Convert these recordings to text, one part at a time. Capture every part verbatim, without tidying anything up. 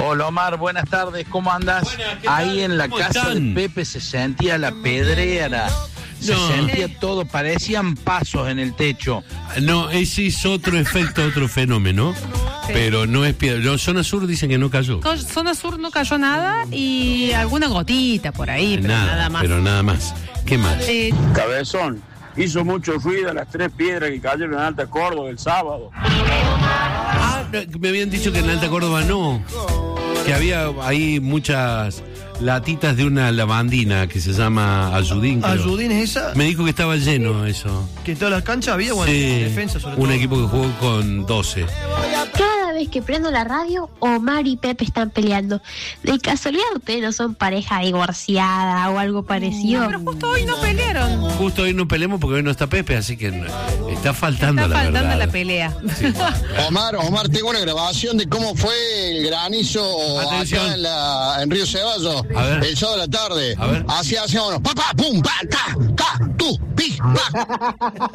Hola Omar, buenas tardes, ¿cómo andás? Buenas, Ahí en la ¿Cómo casa están? de Pepe se sentía la pedrera, se No. sentía todo, parecían pasos en el techo. No, ese es otro efecto, otro fenómeno. Sí. Pero no es piedra. Los Zona Sur dicen que no cayó. Con zona sur no cayó nada y alguna gotita por ahí, pero nada, nada más. Pero nada más. ¿Qué más? Eh, Cabezón, hizo mucho ruido las tres piedras que cayeron en Alta Córdoba el sábado. Ah, me habían dicho que en Alta Córdoba no. Que había ahí muchas latitas de una lavandina que se llama Ayudín. creo. Ayudín es esa, Me dijo que estaba lleno eso. que en todas las canchas había, bueno, Sí, defensa sobre un todo. equipo que jugó con doce. Cada vez que prendo la radio, Omar y Pepe están peleando. ¿De casualidad ustedes no son pareja divorciada o algo parecido? pero justo hoy no pelearon. Justo hoy no peleemos porque hoy no está Pepe, así que no- está faltando Está la faltando verdad. la pelea. Sí. Omar, Omar, tengo una grabación de cómo fue el granizo Atención. acá en, la, en Río Ceballos, A ver. el sábado de la tarde. A ver. Así hacíamos, pa, pa, pum, pa, ta, ta, tu, pi, pa.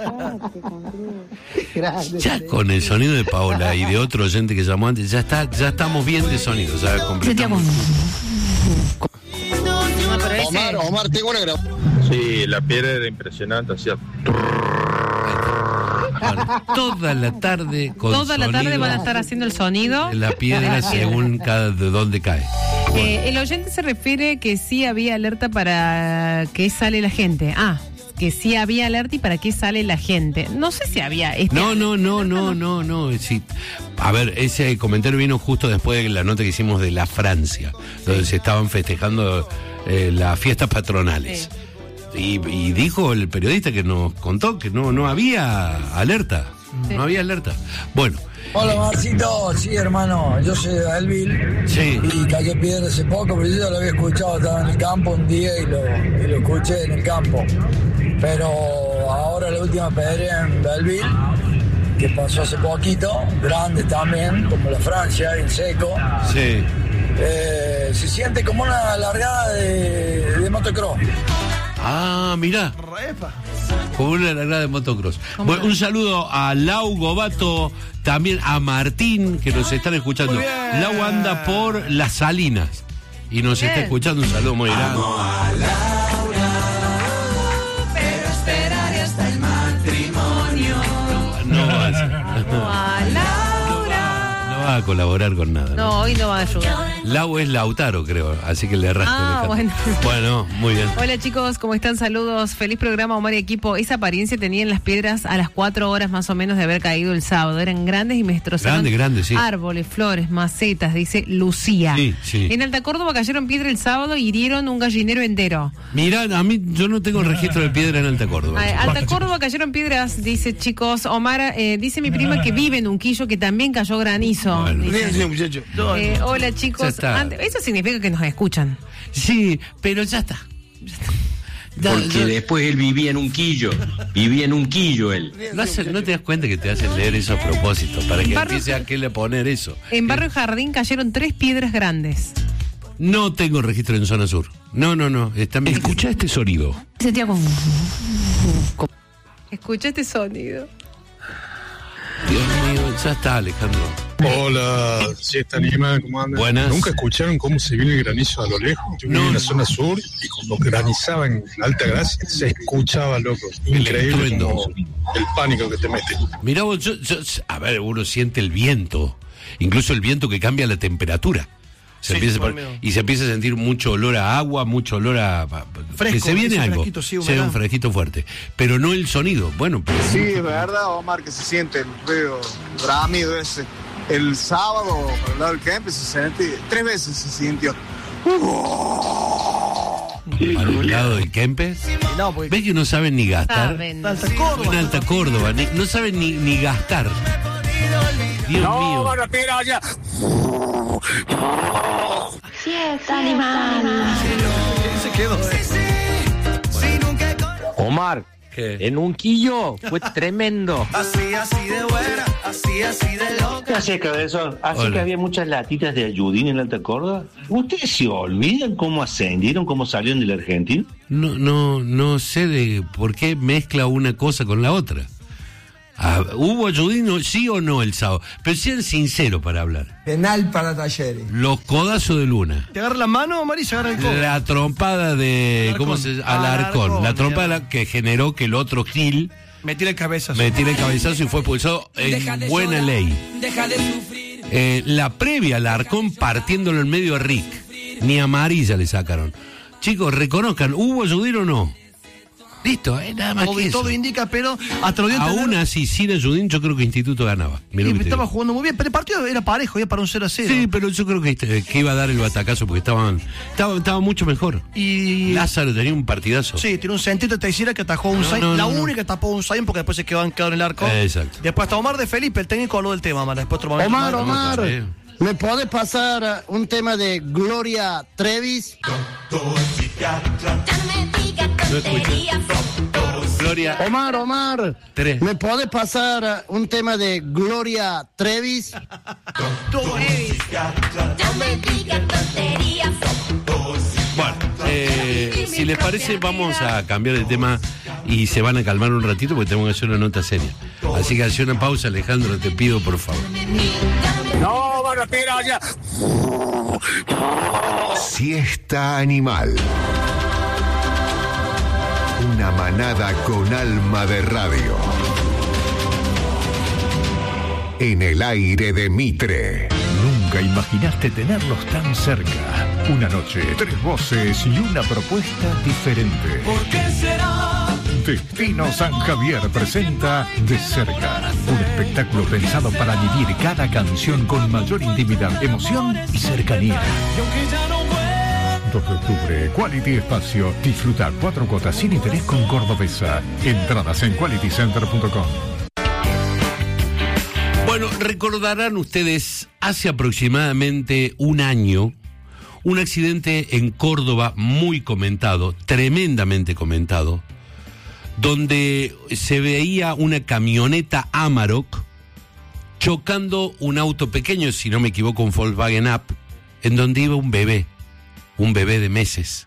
Ya con el sonido de Paola y de otro oyente que llamó antes, ya está, ya estamos bien de sonido. Ya completamos. No, pero ese- Omar, Omar, tengo una grabación. Sí, la piedra era impresionante, hacía... Ahora, toda la tarde con Toda la tarde sonido van a estar haciendo el sonido. de la piedra según cada de dónde cae. Eh, el oyente se refiere que sí había alerta para que sale la gente. Ah, que sí había alerta y para qué sale la gente. No sé si había. Este No, no, no, no, no, no. Sí. A ver, ese comentario vino justo después de la nota que hicimos de la Francia, donde se estaban festejando eh, las fiestas patronales. Y, y dijo el periodista que nos contó que no, no había alerta. Sí. No había alerta. Bueno, Hola Marcito, sí hermano, yo soy de Belville sí. y cayó piedra hace poco, pero yo ya lo había escuchado, estaba en el campo un día y lo, y lo escuché en el campo. Pero ahora la última pedrea en Belville, que pasó hace poquito, grande también, como la Francia, en seco, Sí. eh, se siente como una largada de, de motocross. Ah, mirá. Como una largada de motocross. Bueno, un saludo a Lau Gobato, también a Martín, que nos están escuchando. Muy bien. Lau anda por Las Salinas y nos Bien. está escuchando. Un saludo muy grande. No va a ser- a Laura. no va a colaborar con nada. ¿no? No, hoy no va a ayudar. Lau es Lautaro, creo, así que le erraste. Ah, Alejandro. bueno. Bueno, muy bien. Hola chicos, ¿cómo están? Saludos. Feliz programa, Omar y equipo. Esa apariencia tenían las piedras a las cuatro horas más o menos de haber caído el sábado. Eran grandes y me destrozaron Grande, grande, sí. árboles, flores, macetas, dice Lucía. Sí, sí. En Alta Córdoba cayeron piedra el sábado y hirieron un gallinero entero. Mirá, a mí yo no tengo registro de piedra en Alta Córdoba. A- Alta Córdoba cayeron piedras, dice chicos. Omar, eh, dice mi prima que vive en Unquillo que también cayó granizo. Bueno. Dice. muchacho. Eh, hola Ya chicos. está. Ante- eso significa que nos escuchan. Sí, pero ya está. Ya, Porque ya- después él vivía en un quillo, vivía en un quillo él. no, hace- no te das cuenta que te hacen leer eso a propósito, para que Barrio- empiece a qué le poner eso. En Barrio Jardín cayeron tres piedras grandes. No tengo registro en zona sur. No, no, no. Está bien. Escucha este sonido. Sentía como... Escucha este sonido. Dios mío, ya está, Alejandro. Hola, si está Nima, ¿cómo andan? Buenas. ¿Nunca escucharon cómo se viene el granizo a lo lejos? Yo No. viví en la zona sur y cuando granizaba en Alta Gracia se escuchaba, loco. Increíble estruendo. como el pánico que te mete. Mirá vos, yo, yo- a ver, uno siente el viento, incluso el viento que cambia la temperatura. Se Sí, empieza a por pon- medio. y se empieza a sentir mucho olor a agua, mucho olor a... a- Fresco, que se viene ese algo, fresquito, sí, se ve un humedad. fresquito fuerte, pero no el sonido. Bueno, pero Sí, es verdad, Omar, que se siente el ruido bramido ese. El sábado, para el lado del campo, se siente, tres veces se sintió. al lado del Kempes, No, porque ¿ves que no saben ni gastar? Saben. Alta En Córdoba. Alta Córdoba, ni- no saben ni, ni gastar. Dios mío. la piedra allá! Siete animal. Se quedó. eh. Omar, ¿Qué? en un quillo fue tremendo. Así, así de buena, así, así de loca. Gracias, Cabezón. Así Hola. que había muchas latitas de Ayudín en Alta Córdoba. ¿Ustedes se olvidan cómo ascendieron, cómo salieron de la Argentina? No, no, no sé de por qué mezcla una cosa con la otra. Ah, ¿hubo ayudín, sí o no el sábado? Pero sean sinceros para hablar. Penal para Talleres. Los codazos de Luna. ¿Te agarra la mano, Mari, se agarra el codo? La trompada de... ¿Cómo se llama? Alarcón. Alarcón, La trompada que generó que el otro Gil... Me tira el cabezazo. Me tira el cabezazo y fue expulsado en buena llorar, ley. Deja de sufrir. Eh, la previa, Alarcón partiéndolo en medio a Rick. Ni amarilla le sacaron. Chicos, reconozcan, ¿hubo ayudín o no? Listo, eh, nada más todo, que eso. Todo indica, pero hasta lo dio aún tener... así, sin ayudín, yo creo que Instituto ganaba. Sí, estaba jugando muy bien, pero el partido era parejo, ya para un cero a cero. Sí, pero yo creo que, que iba a dar el batacazo porque estaban estaba, estaba mucho mejor. Y Lázaro tenía un partidazo. Sí, tiene un sentido de Teixeira que atajó un no, Zayn, no, la no, única que tapó un Zayn porque después se quedó anclado en el arco. Eh, exacto. Después hasta Omar de Felipe, el técnico, habló del tema, Mara. Después otro momento. Omar, Omar, Omar, ¿me podés pasar un tema de Gloria Trevis? No escuché. Gloria. Omar, Omar, Tres. ¿me podés pasar un tema de Gloria Trevis? Bueno, eh, si les parece, vamos a cambiar de tema y se van a calmar un ratito porque tenemos que hacer una nota seria. Así que hace una pausa, Alejandro, te pido por favor. No, van a tirar ya. Siesta animal. Una manada con alma de radio. En el aire de Mitre. Nunca imaginaste tenerlos tan cerca. Una noche, tres voces y una propuesta diferente. ¿Por qué será? Destino San Javier presenta De Cerca, un espectáculo pensado para vivir cada canción con mayor intimidad, emoción y cercanía. Y aunque ya no dos de octubre, Quality Espacio. Disfruta cuatro cuotas sin interés con Cordobesa. Entradas en quality center punto com. Bueno, recordarán ustedes, hace aproximadamente un año, un accidente en Córdoba muy comentado, tremendamente comentado, donde se veía una camioneta Amarok chocando un auto pequeño, si no me equivoco, un Volkswagen Up, en donde iba un bebé, un bebé de meses.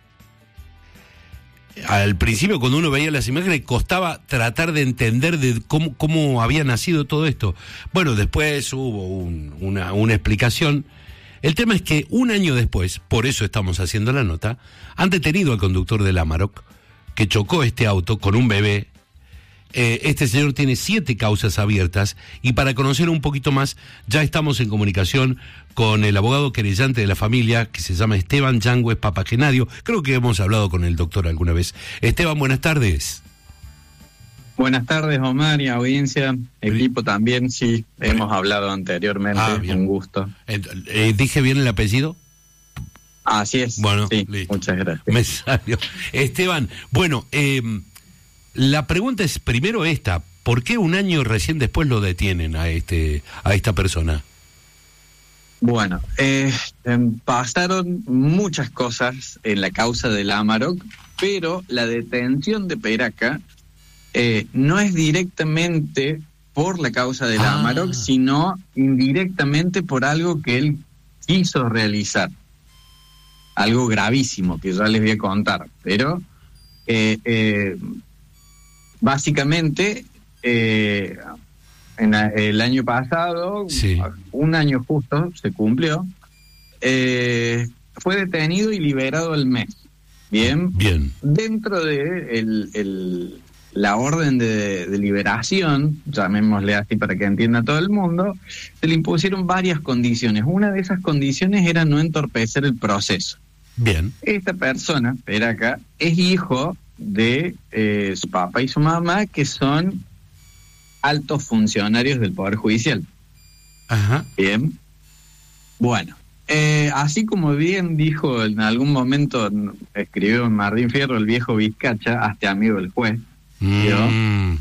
Al principio, cuando uno veía las imágenes, costaba tratar de entender de cómo, cómo había nacido todo esto. Bueno, después hubo un, una, una explicación. El tema es que un año después, por eso estamos haciendo la nota, han detenido al conductor del Amarok, que chocó este auto con un bebé. Eh, este señor tiene siete causas abiertas y para conocer un poquito más ya estamos en comunicación con el abogado querellante de la familia que se llama Esteban Yangües Papagenario. Creo que hemos hablado con el doctor alguna vez. Esteban, buenas tardes. Buenas tardes, Omar, y audiencia, equipo también, sí, hemos hablado anteriormente, ah, un gusto. Eh, eh, ¿Dije bien el apellido? Así es, bueno, sí, listo. Muchas gracias. Me salió. Esteban, bueno, eh, la pregunta es primero esta, ¿por qué un año recién después lo detienen a este a esta persona? Bueno, eh, pasaron muchas cosas en la causa del Amarok, pero la detención de Peraca eh, no es directamente por la causa del ah. Amarok, sino indirectamente por algo que él quiso realizar. Algo gravísimo que ya les voy a contar, pero eh, eh, básicamente eh, en a, el año pasado, sí. un año justo se cumplió, eh, fue detenido y liberado al mes. Bien, bien. Dentro de el, el, la orden de, de liberación, llamémosle así para que entienda todo el mundo, se le impusieron varias condiciones. Una de esas condiciones era no entorpecer el proceso. Bien. Esta persona, Peraca, es hijo de eh, su papá y su mamá, que son altos funcionarios del Poder Judicial. Ajá. Bien. Bueno, eh, así como bien dijo en algún momento, escribió Martín Fierro, el viejo Vizcacha, hasta amigo del juez, mm.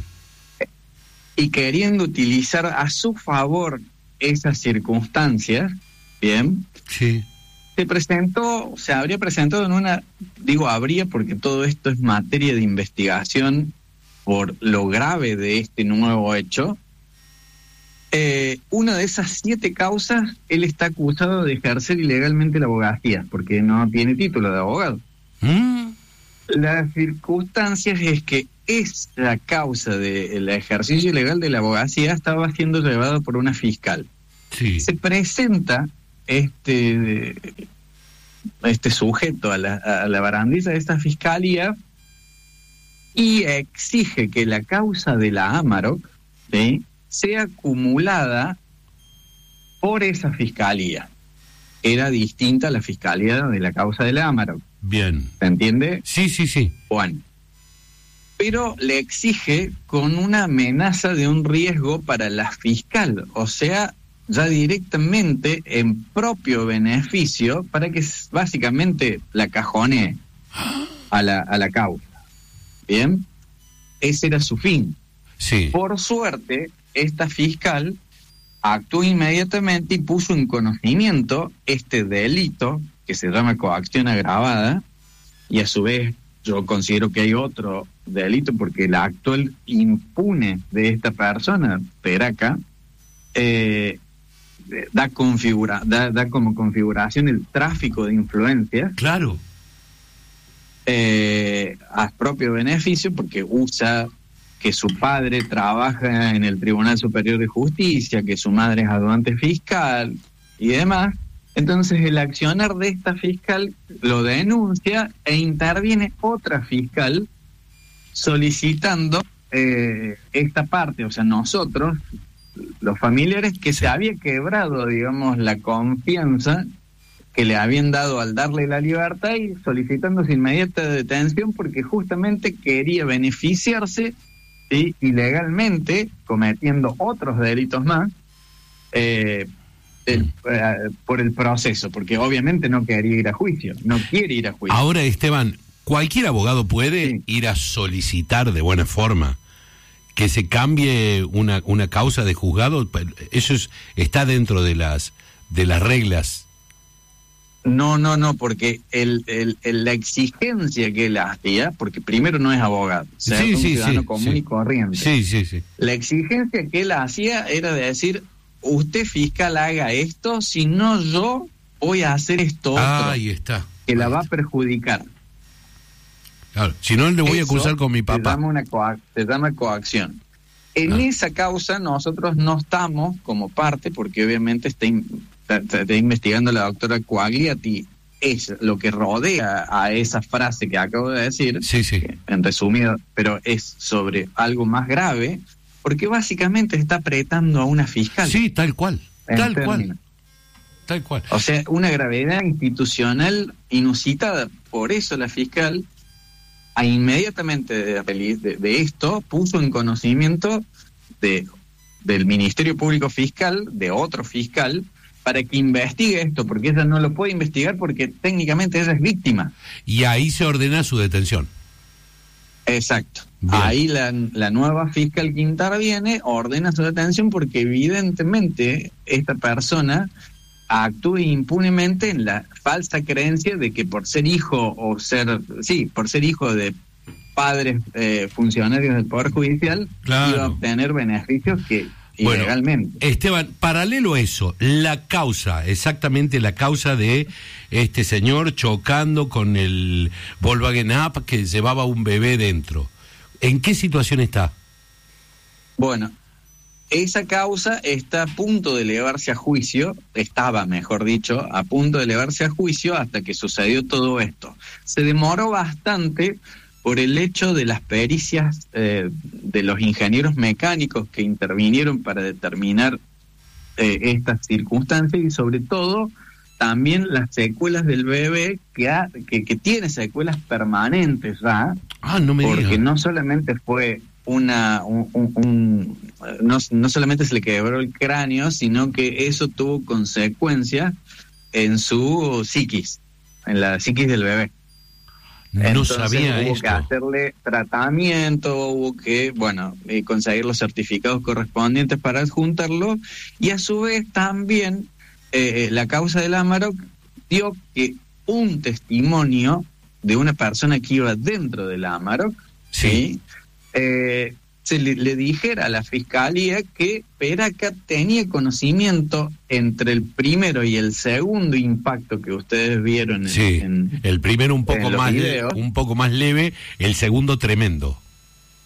y queriendo utilizar a su favor esas circunstancias, bien, sí. se presentó, se habría presentado en una, digo habría porque todo esto es materia de investigación por lo grave de este nuevo hecho. Eh, una de esas siete causas, él está acusado de ejercer ilegalmente la abogacía, porque no tiene título de abogado. ¿Mm? Las circunstancias es que esa causa del ejercicio ilegal de la abogacía estaba siendo llevada por una fiscal. Sí. Se presenta este, este sujeto a la, a la barandilla de esta fiscalía y exige que la causa de la Amarok, ¿sí?, sea acumulada por esa fiscalía. Era distinta a la fiscalía de la causa de la Amarok. Bien. ¿Se entiende? Sí, sí, sí. Bueno. Pero le exige con una amenaza de un riesgo para la fiscal, o sea, ya directamente en propio beneficio para que básicamente la cajonee a la, a la causa. Bien, ese era su fin. Sí. Por suerte, esta fiscal actuó inmediatamente y puso en conocimiento este delito que se llama coacción agravada, y a su vez yo considero que hay otro delito porque el actual impune de esta persona, Peraca, eh, da, configura, da, da como configuración el tráfico de influencias. Claro. Eh, a propio beneficio porque usa que su padre trabaja en el Tribunal Superior de Justicia, que su madre es ayudante fiscal y demás. Entonces el accionar de esta fiscal lo denuncia e interviene otra fiscal solicitando eh, esta parte, o sea, nosotros, los familiares, que se había quebrado, digamos, la confianza que le habían dado al darle la libertad y solicitando su inmediata detención porque justamente quería beneficiarse, ¿sí?, ilegalmente, cometiendo otros delitos más, eh, el, eh, por el proceso, porque obviamente no quería ir a juicio, no quiere ir a juicio. Ahora, Esteban, ¿cualquier abogado puede sí. ir a solicitar de buena forma que se cambie una, una causa de juzgado? ¿Eso es, está dentro de las, de las reglas? No, no, no, porque el, el, el, la exigencia que él hacía, porque primero no es abogado, o sea, sí, es un sí, ciudadano sí, común sí. y corriente. Sí, sí, sí. La exigencia que él hacía era de decir, usted fiscal haga esto, si no yo voy a hacer esto otro. Ah, ahí está. Que la va a perjudicar. Claro, si no le voy Eso a acusar con mi papá. Se llama, una coac- se llama coacción. En ah. esa causa nosotros no estamos como parte, porque obviamente está, in- está, está investigando la doctora Coagliati, es lo que rodea a esa frase que acabo de decir, sí, sí. en resumido, pero es sobre algo más grave, porque básicamente está apretando a una fiscal. Sí, tal cual, tal términos. cual. Tal cual. O sea, una gravedad institucional inusitada. Por eso la fiscal, a inmediatamente de, de, de esto, puso en conocimiento de, del Ministerio Público Fiscal, de otro fiscal, para que investigue esto, porque ella no lo puede investigar porque técnicamente ella es víctima. Y ahí se ordena su detención. Exacto. Bien. Ahí la, la nueva fiscal que interviene ordena su detención porque evidentemente esta persona actúe impunemente en la falsa creencia de que por ser hijo o ser, sí, por ser hijo de padres eh, funcionarios del Poder Judicial, claro, iba a obtener beneficios que bueno, ilegalmente. Esteban, paralelo a eso, la causa, exactamente la causa de este señor chocando con el Volkswagen Up que llevaba un bebé dentro. ¿En qué situación está? Bueno, esa causa está a punto de elevarse a juicio, estaba, mejor dicho, a punto de elevarse a juicio hasta que sucedió todo esto. Se demoró bastante por el hecho de las pericias eh, de los ingenieros mecánicos que intervinieron para determinar eh, estas circunstancias y sobre todo también las secuelas del bebé que, ha, que, que tiene secuelas permanentes ya, ah, no me porque diga. no solamente fue una un, un, un no, no solamente se le quebró el cráneo, sino que eso tuvo consecuencias en su psiquis, en la psiquis del bebé. No Entonces, sabía hubo esto. que hacerle tratamiento, hubo que, bueno, eh, conseguir los certificados correspondientes para adjuntarlo, y a su vez también eh, la causa del Amarok dio que un testimonio de una persona que iba dentro del Amarok, sí, ¿sí? Eh, se le, le dijera a la fiscalía que Peraca tenía conocimiento entre el primero y el segundo impacto que ustedes vieron en, sí, en el primero un poco en los más le, videos. un poco más leve, el segundo tremendo.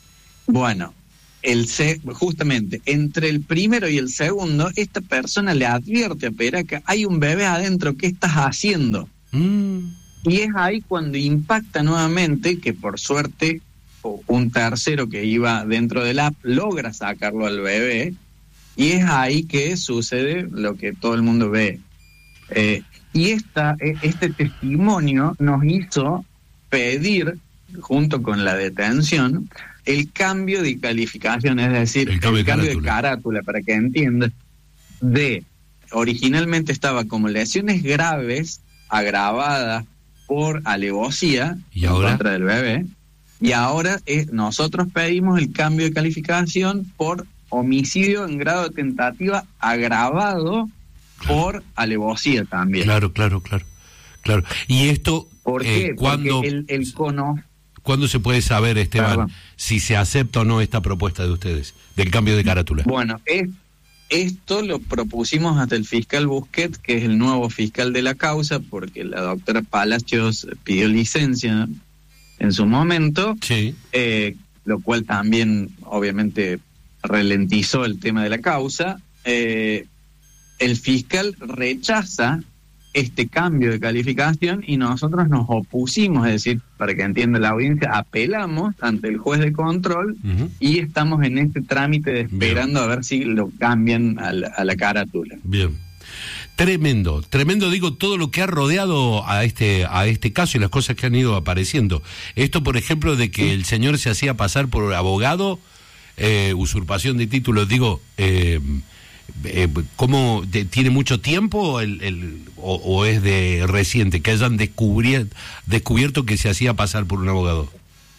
Bueno, el se, justamente entre el primero y el segundo, esta persona le advierte a Peraca, hay un bebé adentro, ¿qué estás haciendo? Mm. Y es ahí cuando impacta nuevamente, que por suerte un tercero que iba dentro del app logra sacarlo al bebé, y es ahí que sucede lo que todo el mundo ve. Eh, y esta, este testimonio nos hizo pedir, junto con la detención, el cambio de calificación, es decir, el cambio, el cambio de, carátula. de carátula, para que entiendas, de originalmente estaba como lesiones graves agravadas por alevosía en contra del bebé, y ahora eh, nosotros pedimos el cambio de calificación por homicidio en grado de tentativa agravado claro. por alevosía también. Claro, claro, claro. claro. Y esto, ¿por qué? Eh, ¿cuándo, el, el cono... ¿Cuándo se puede saber, Esteban, Perdón. si se acepta o no esta propuesta de ustedes, del cambio de carátula? Bueno, es, esto lo propusimos hasta el fiscal Busquet, que es el nuevo fiscal de la causa, porque la doctora Palacios pidió licencia en su momento, sí. eh, lo cual también, obviamente, ralentizó el tema de la causa. Eh, el fiscal rechaza este cambio de calificación y nosotros nos opusimos, es decir, para que entienda la audiencia, apelamos ante el juez de control uh-huh. y estamos en este trámite de esperando Bien. a ver si lo cambian a la, a la carátula. Bien. Tremendo, tremendo, digo, todo lo que ha rodeado a este a este caso y las cosas que han ido apareciendo. Esto, por ejemplo, de que el señor se hacía pasar por abogado, eh, usurpación de títulos, digo, eh, eh, ¿cómo de, tiene mucho tiempo el, el, o, o es de reciente que hayan descubri- descubierto que se hacía pasar por un abogado?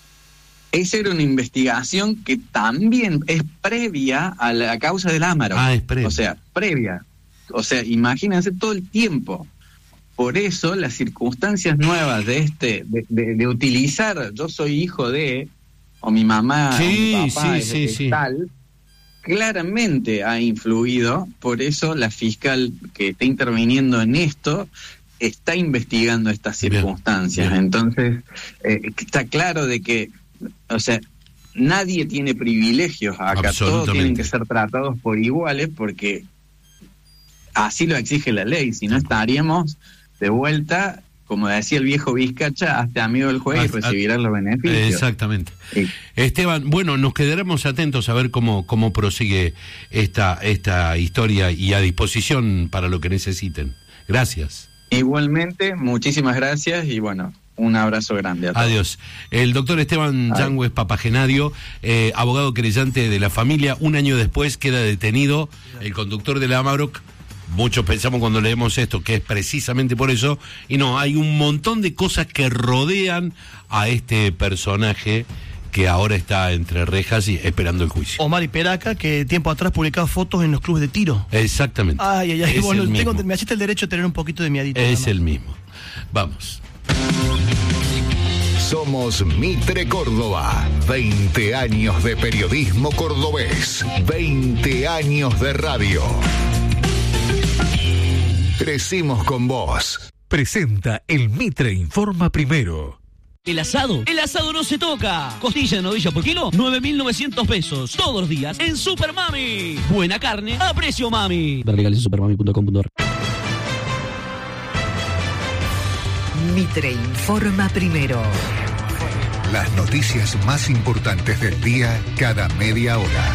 Esa era una investigación que también es previa a la causa del Amaro. Ah, es previa. O sea, previa. O sea, imagínense todo el tiempo. Por eso las circunstancias nuevas de este, de, de, de utilizar, yo soy hijo de, o mi mamá, sí, o mi papá sí, es, sí, es sí. tal, claramente ha influido. Por eso la fiscal que está interviniendo en esto está investigando estas circunstancias. Bien, bien. Entonces, eh, está claro de que, o sea, nadie tiene privilegios acá, todos tienen que ser tratados por iguales, porque así lo exige la ley, si no estaríamos de vuelta, como decía el viejo Vizcacha, hasta amigo del juez, y recibirán los beneficios. Exactamente. Sí. Esteban, bueno, nos quedaremos atentos a ver cómo cómo prosigue esta esta historia y a disposición para lo que necesiten. Gracias. Igualmente, muchísimas gracias y bueno, un abrazo grande a todos. Adiós. El doctor Esteban Yangües Papagenadio, eh, abogado querellante de la familia, un año después queda detenido el conductor de la Amarok. Muchos pensamos cuando leemos esto que es precisamente por eso, y no, hay un montón de cosas que rodean a este personaje que ahora está entre rejas y esperando el juicio. Omar y Peraca, que tiempo atrás publicaba fotos en los clubes de tiro. Exactamente. Ay, ay, ay, es bueno, el tengo, mismo. me hiciste el derecho de tener un poquito de miedito. Es el mismo. Vamos. Somos Mitre Córdoba. veinte años de periodismo cordobés. veinte años de radio. Crecimos con vos. Presenta el Mitre Informa Primero. ¿El asado? El asado no se toca. Costilla de novilla por kilo, nueve mil novecientos pesos. Todos los días en Super Mami. Buena carne a precio mami. Ver legales en supermami punto com punto ar. Mitre Informa Primero. Las noticias más importantes del día cada media hora.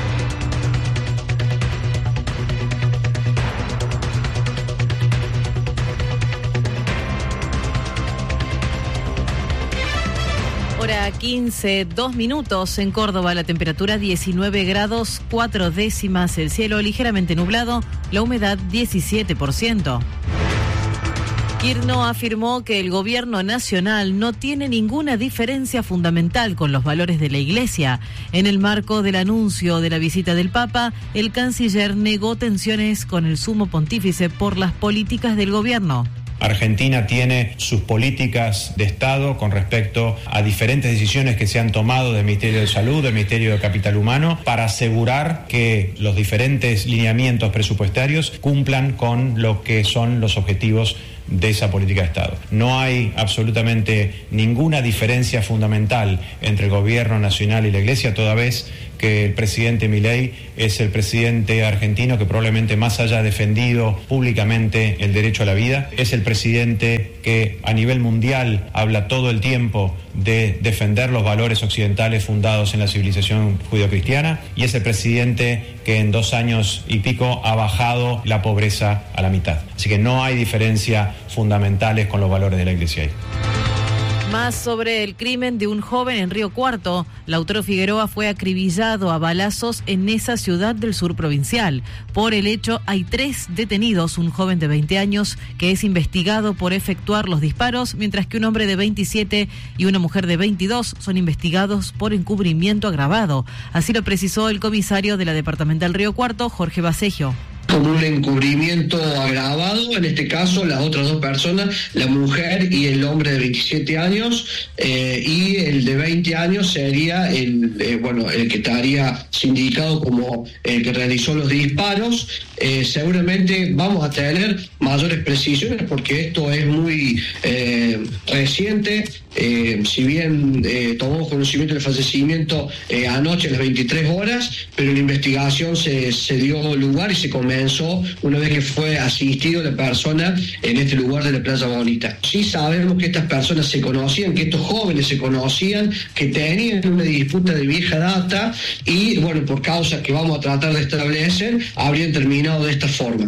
Hora quince, dos minutos en Córdoba, la temperatura diecinueve grados, cuatro décimas, el cielo ligeramente nublado, la humedad diecisiete por ciento. Quirno afirmó que el gobierno nacional no tiene ninguna diferencia fundamental con los valores de la Iglesia. En el marco del anuncio de la visita del Papa, el canciller negó tensiones con el sumo pontífice por las políticas del gobierno. Argentina tiene sus políticas de Estado con respecto a diferentes decisiones que se han tomado del Ministerio de Salud, del Ministerio de Capital Humano, para asegurar que los diferentes lineamientos presupuestarios cumplan con lo que son los objetivos de esa política de Estado. No hay absolutamente ninguna diferencia fundamental entre el gobierno nacional y la Iglesia, toda vez que el presidente Milei es el presidente argentino que probablemente más haya defendido públicamente el derecho a la vida, es el presidente que a nivel mundial habla todo el tiempo de defender los valores occidentales fundados en la civilización judeocristiana, y es el presidente que en dos años y pico ha bajado la pobreza a la mitad. Así que no hay diferencias fundamentales con los valores de la Iglesia ahí. Más sobre el crimen de un joven en Río Cuarto. Lautaro Figueroa fue acribillado a balazos en esa ciudad del sur provincial. Por el hecho hay tres detenidos, un joven de veinte años que es investigado por efectuar los disparos, mientras que un hombre de veintisiete y una mujer de veintidós son investigados por encubrimiento agravado. Así lo precisó el comisario de la departamental Río Cuarto, Jorge Baseggio. Con un encubrimiento agravado, en este caso las otras dos personas, la mujer y el hombre de veintisiete años, eh, y el de veinte años sería el eh, bueno el que estaría sindicado como el que realizó los disparos. Eh, seguramente vamos a tener mayores precisiones porque esto es muy eh, reciente. Eh, si bien eh, tomamos conocimiento del fallecimiento eh, anoche a las veintitrés horas, pero la investigación se, se dio lugar y se comenzó una vez que fue asistido la persona en este lugar de la Playa Bonita. Sí sabemos que estas personas se conocían, que estos jóvenes se conocían, que tenían una disputa de vieja data y, bueno, por causas que vamos a tratar de establecer, habrían terminado de esta forma.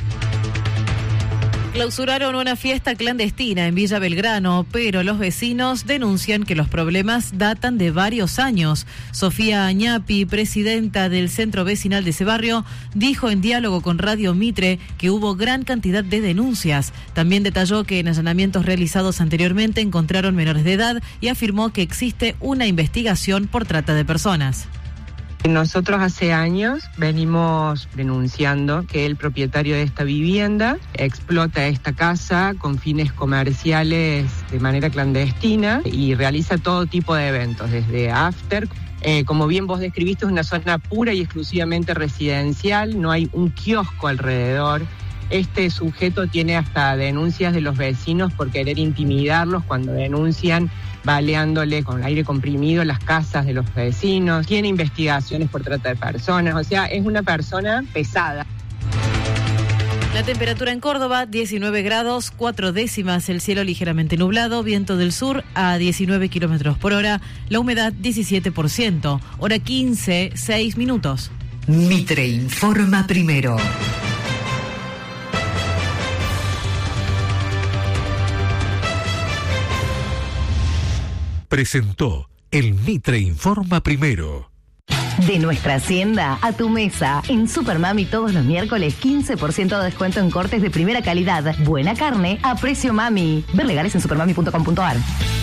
Clausuraron una fiesta clandestina en Villa Belgrano, pero los vecinos denuncian que los problemas datan de varios años. Sofía Añapi, presidenta del centro vecinal de ese barrio, dijo en diálogo con Radio Mitre que hubo gran cantidad de denuncias. También detalló que en allanamientos realizados anteriormente encontraron menores de edad y afirmó que existe una investigación por trata de personas. Nosotros hace años venimos denunciando que el propietario de esta vivienda explota esta casa con fines comerciales de manera clandestina y realiza todo tipo de eventos, desde after. Eh, como bien vos describiste, es una zona pura y exclusivamente residencial, no hay un kiosco alrededor. Este sujeto tiene hasta denuncias de los vecinos por querer intimidarlos cuando denuncian, baleándole con aire comprimido las casas de los vecinos. Tiene investigaciones por trata de personas, o sea, es una persona pesada. La temperatura en Córdoba, diecinueve grados, cuatro décimas, el cielo ligeramente nublado, viento del sur a diecinueve kilómetros por hora, la humedad diecisiete por ciento, hora quince, seis minutos. Mitre informa primero. Presentó el Mitre Informa Primero. De nuestra hacienda a tu mesa. En Supermami todos los miércoles quince por ciento de descuento en cortes de primera calidad. Buena carne a precio mami. Ver legales en supermami punto com punto ar.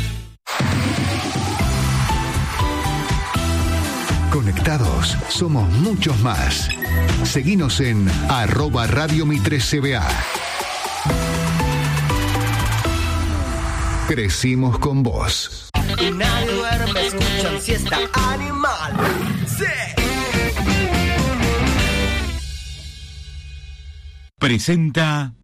Conectados, somos muchos más. Seguinos en arroba Radio Mitre C B A. Crecimos con vos. Y nadie duerme, escuchan siesta animal. Sí. Presenta